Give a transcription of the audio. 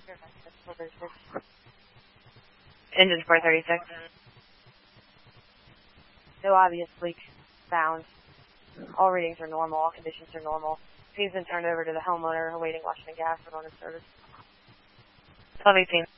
Engine 436. No obvious leak found. All readings are normal. All conditions are normal. He's been turned over to the homeowner awaiting Washington Gas for owner service. 1218.